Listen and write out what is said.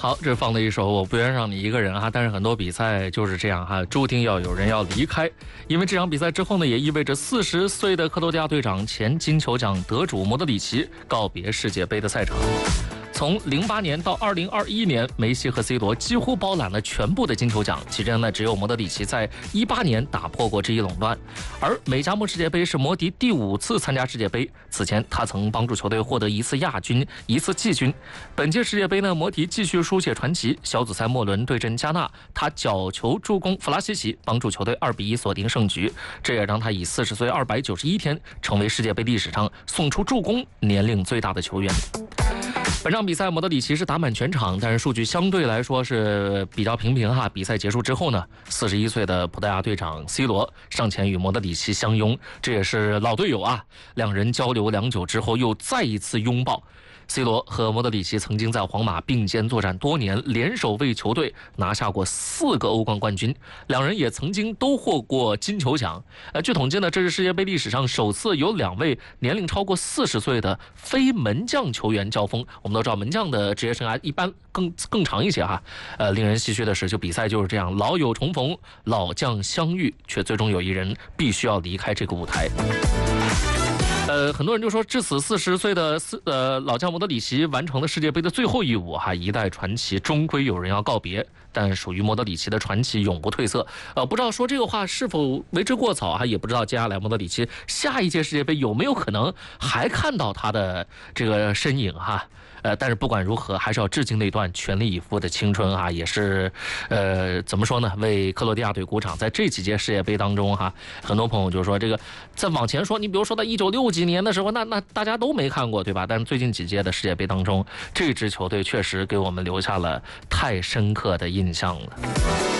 好，这放的一首《我不愿让你一个人》哈，但是很多比赛就是这样哈，注定要有人要离开。因为这场比赛之后呢，也意味着40岁的克罗地亚队长、前金球奖得主莫德里奇告别世界杯的赛场。从08年到2021年，梅西和 C 罗几乎包揽了全部的金球奖，其中呢，只有莫德里奇在18年打破过这一垄断。而美加墨世界杯是摩迪第5次参加世界杯，此前他曾帮助球队获得1次亚军、1次季军。本届世界杯呢，摩迪继续书写传奇，小组赛末轮对阵加纳，他角球助攻弗拉西奇，帮助球队2-1锁定胜局，这也让他以40岁291天成为世界杯历史上送出助攻年龄最大的球员。本场比赛，莫德里奇是打满全场，但是数据相对来说是比较平哈。比赛结束之后呢，41岁的葡萄牙队长 C 罗上前与莫德里奇相拥，这也是老队友啊。两人交流良久之后，又再一次拥抱。C 罗和莫德里奇曾经在皇马并肩作战多年，联手为球队拿下过4个欧冠冠军，两人也曾经都获过金球奖。据统计呢，这是世界杯历史上首次有2位年龄超过40岁的非门将球员交锋。我们都知道门将的职业生涯一般更长一些哈。令人唏嘘的是，就比赛就是这样，老友重逢，老将相遇，却最终有一人必须要离开这个舞台。很多人就说，至此40岁的老将莫德里奇完成了世界杯的最后一舞哈，一代传奇终归有人要告别，但属于莫德里奇的传奇永不褪色。不知道说这个话是否为之过早哈，也不知道接下来莫德里奇下一届世界杯有没有可能还看到他的这个身影哈。但是不管如何，还是要致敬那段全力以赴的青春哈，也是怎么说呢？为克罗地亚队鼓掌。在这几届世界杯当中哈，很多朋友就说这个再往前说，你比如说到1960几年的时候，那大家都没看过对吧？但是最近几届的世界杯当中，这支球队确实给我们留下了太深刻的印象了。